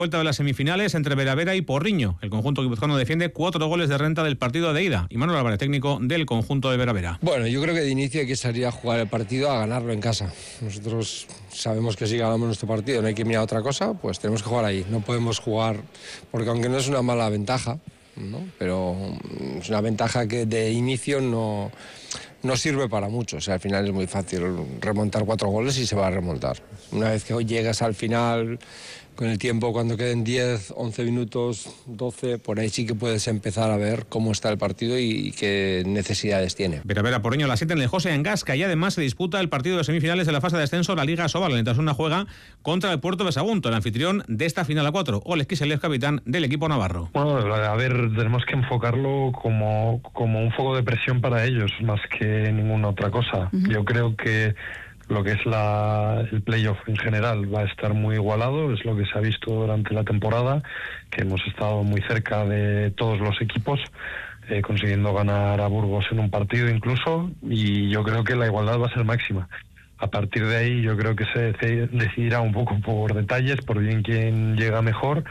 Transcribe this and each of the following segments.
Vuelta de las semifinales entre Veravera y Porriño. El conjunto guipuzcoano defiende 4 goles de renta del partido de ida. Y Manuel Álvarez, técnico del conjunto de Veravera. Bueno, yo creo que de inicio hay que salir a jugar el partido, a ganarlo en casa. Nosotros sabemos que si ganamos nuestro partido no hay que mirar otra cosa, pues tenemos que jugar ahí. No podemos jugar, porque aunque no es una mala ventaja, ¿no? Pero es una ventaja que de inicio no sirve para mucho. O sea, al final es muy fácil remontar 4 goles y se va a remontar. Una vez que llegas al final, con el tiempo, cuando queden 10, 11 minutos, 12, por ahí sí que puedes empezar a ver cómo está el partido y qué necesidades tiene. Veravera Porriño a las 7 en el José en Gasca, y además se disputa el partido de semifinales de la fase de descenso de la Liga Sobal. El Entasuna juega contra el Puerto de Sagunto, el anfitrión de esta final a 4. Oleg Kiselev, capitán del equipo navarro. Bueno, a ver, tenemos que enfocarlo como un foco de presión para ellos, más que ninguna otra cosa. Yo creo que lo que es el playoff en general va a estar muy igualado, es lo que se ha visto durante la temporada, que hemos estado muy cerca de todos los equipos, consiguiendo ganar a Burgos en un partido incluso, y yo creo que la igualdad va a ser máxima. A partir de ahí yo creo que se decidirá un poco por detalles, por bien quién llega mejor,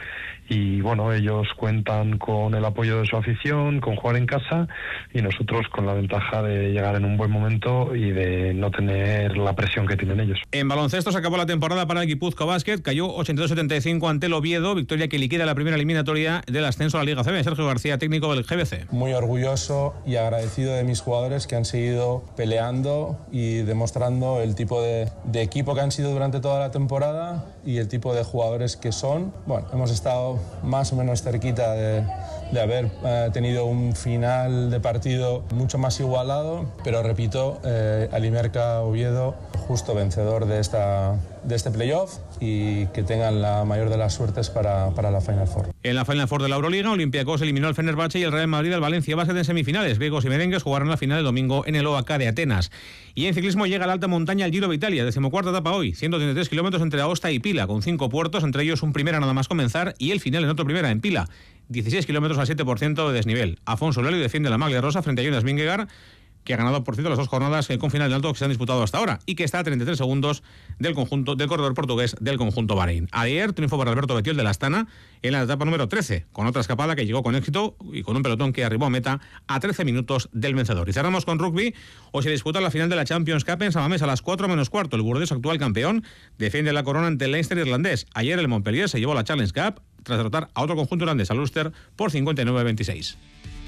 y bueno, ellos cuentan con el apoyo de su afición, con jugar en casa, y nosotros con la ventaja de llegar en un buen momento y de no tener la presión que tienen ellos. En baloncesto se acabó la temporada para el Guipúzcoa Basket, cayó 82-75 ante el Oviedo, victoria que liquida la primera eliminatoria del ascenso a la Liga CB. Sergio García, técnico del GBC. Muy orgulloso y agradecido de mis jugadores que han seguido peleando y demostrando el tipo de equipo que han sido durante toda la temporada y el tipo de jugadores que son. Bueno, hemos estado más o menos cerquita de haber tenido un final de partido mucho más igualado, pero repito, Alimerca Oviedo justo vencedor de este playoff, y que tengan la mayor de las suertes para la Final Four. En la Final Four de la Euroliga, Olympiacos eliminó al Fenerbahce y el Real Madrid al Valencia Basket en semifinales. Griegos y merengues jugarán la final el domingo en el OAK de Atenas. Y en ciclismo llega a la alta montaña el Giro de Italia, 14ª etapa hoy, 133 kilómetros entre Aosta y Pila, con 5 puertos, entre ellos un primera nada más comenzar y el final en otro primera en Pila, 16 kilómetros al 7% de desnivel. Afonso Lelio defiende la maglia rosa frente a Jonas Vingegaard, que ha ganado, por cierto, las 2 jornadas con final de alto que se han disputado hasta ahora, y que está a 33 segundos del corredor portugués del conjunto Bahrein. Ayer triunfo para Alberto Betiol de la Astana en la etapa número 13, con otra escapada que llegó con éxito y con un pelotón que arribó a meta a 13 minutos del vencedor. Y cerramos con rugby. Hoy se disputa la final de la Champions Cup en Samamés a las 4 menos cuarto. El Burdeos, actual campeón, defiende la corona ante el Leinster irlandés. Ayer el Montpellier se llevó la Challenge Cup tras derrotar a otro conjunto irlandés, al Ulster, por 59-26.